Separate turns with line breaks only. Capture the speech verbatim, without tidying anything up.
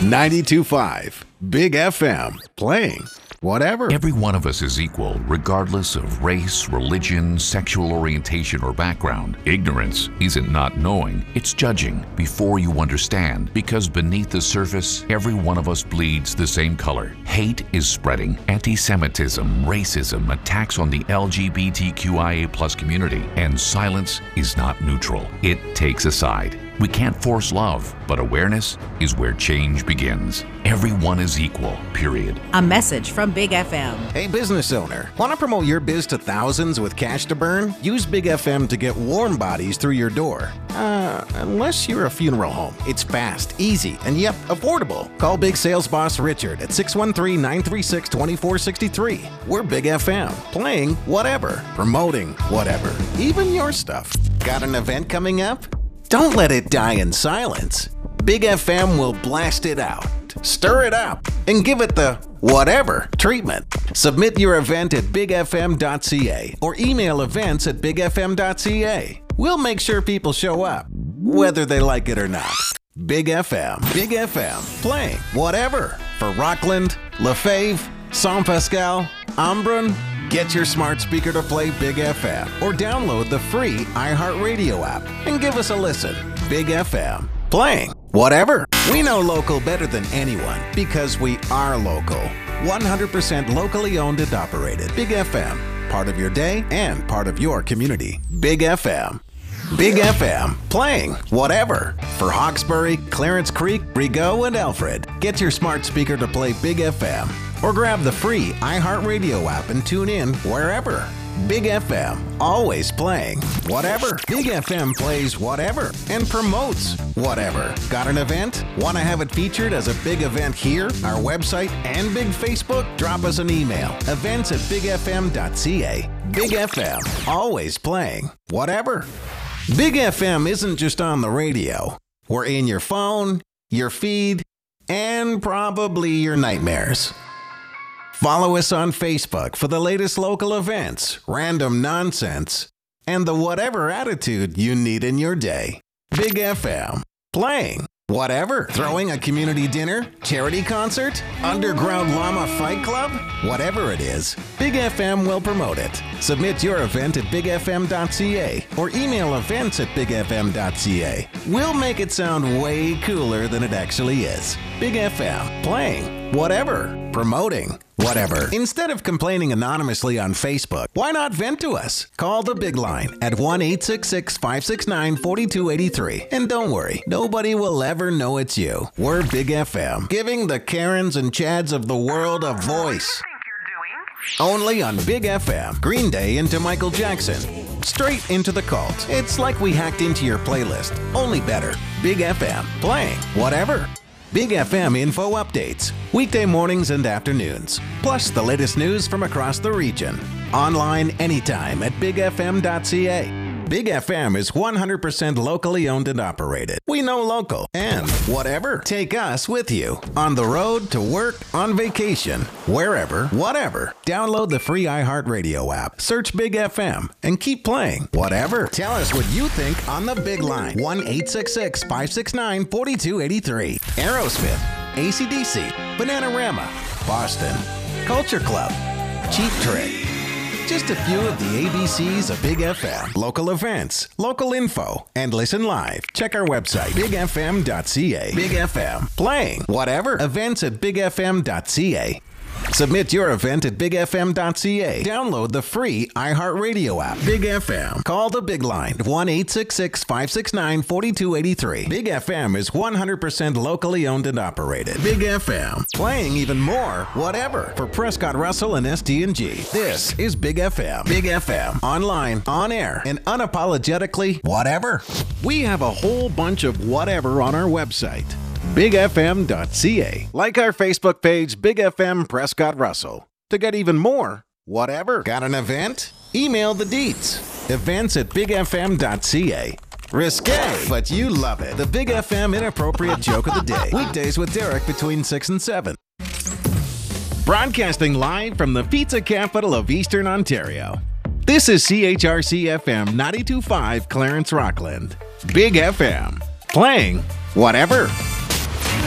ninety-two point five Big F M, playing whatever.
Every one of us is equal, regardless of race, religion, sexual orientation, or background. Ignorance isn't not knowing, it's judging before you understand, because beneath the surface, every one of us bleeds the same color. Hate is spreading. Anti-Semitism, racism, attacks on the L G B T Q I A plus community, and silence is not neutral. It takes a side. We can't force love, but awareness is where change begins. Everyone is equal, period.
A message from Big F M.
Hey, business owner, want to promote your biz to thousands with cash to burn? Use Big F M to get warm bodies through your door. Uh, unless you're a funeral home. It's fast, easy, and yep, affordable. Call Big Sales Boss Richard at six one three, nine three six, two four six three. We're Big F M, playing whatever, promoting whatever, even your stuff. Got an event coming up? Don't let it die in silence. Big F M will blast it out, stir it up, and give it the whatever treatment. Submit your event at big f m dot c a or email events at big f m dot c a. We'll make sure people show up, whether they like it or not. Big F M, Big F M, playing whatever for Rockland, Lefebvre, Saint Pascal, Embrun. Get your smart speaker to play Big F M or download the free iHeartRadio app and give us a listen. Big F M, playing whatever. We know local better than anyone because we are local. one hundred percent locally owned and operated. Big F M, part of your day and part of your community. Big F M. Big F M, playing whatever for Hawkesbury, Clarence Creek, Rigaud, and Alfred. Get your smart speaker to play Big F M or grab the free iHeartRadio app and tune in wherever. Big F M, always playing whatever. Big F M plays whatever and promotes whatever. Got an event? Want to have it featured as a big event here, our website, and big Facebook? Drop us an email. Events at big f m dot c a. Big F M, always playing whatever. Big F M isn't just on the radio. We're in your phone, your feed, and probably your nightmares. Follow us on Facebook for the latest local events, random nonsense, and the whatever attitude you need in your day. Big F M, playing whatever. Throwing a community dinner, charity concert, underground llama fight club, whatever it is, Big F M will promote it. Submit your event at big f m dot c a or email events at big f m dot c a. We'll make it sound way cooler than it actually is. Big F M, playing whatever, promoting whatever. Instead of complaining anonymously on Facebook, why not vent to us? Call the big line at one eight six six, five six nine, four two eight three. And don't worry, nobody will ever know it's you. We're Big F M, giving the Karens and Chads of the world a voice. Only on Big F M. Green Day into Michael Jackson. Straight into the cult. It's like we hacked into your playlist, only better. Big F M, playing whatever. Big F M info updates, weekday mornings and afternoons, plus the latest news from across the region. Online anytime at big f m dot c a. Big F M is one hundred percent locally owned and operated. We know local and whatever. Take us with you on the road, to work, on vacation, wherever, whatever. Download the free iHeartRadio app. Search Big F M and keep playing whatever. Tell us what you think on the big line. one eight six six, five six nine, four two eight three. Aerosmith, A C D C, Bananarama, Boston, Culture Club, Cheap Trick. Just a few of the A B Cs of Big F M. Local events, local info, and listen live. Check our website, big f m dot c a. Big F M, playing whatever. Events at big f m dot c a. Submit your event at big f m dot c a. Download the free iHeartRadio app. Big F M. Call the big line, one eight six six, five six nine, four two eight three. Big F M is one hundred percent locally owned and operated. Big F M. Playing even more whatever for Prescott, Russell, and S D and G. This is Big F M. Big F M. Online, on air, and unapologetically whatever. We have a whole bunch of whatever on our website. big f m dot c a. Like our Facebook page, Big F M Prescott Russell. To get even more, whatever. Got an event? Email the deets. Events at big f m dot c a. Risque, but you love it. The Big F M Inappropriate Joke of the Day. Weekdays with Derek between six and seven. Broadcasting live from the pizza capital of Eastern Ontario. This is C H R C F M ninety-two point five Clarence Rockland. Big F M. Playing whatever.